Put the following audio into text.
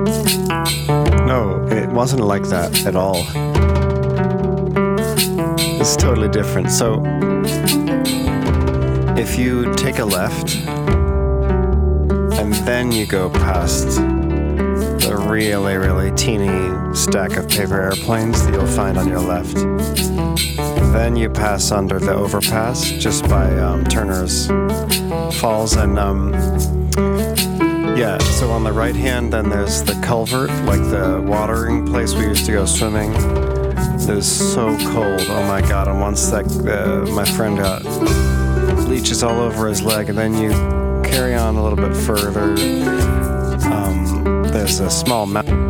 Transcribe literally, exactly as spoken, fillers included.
No, it wasn't like that at all. It's totally different. So, if you take a left, and then you go past the really, really teeny stack of paper airplanes that you'll find on your left, then you pass under the overpass just by um, Turner's Falls, and um, yeah, so on the right hand, then there's the culvert, like the watering place we used to go swimming. It was so cold, oh my god, and once that, uh, my friend got leeches all over his leg, and then you carry on a little bit further, um, there's a small mountain.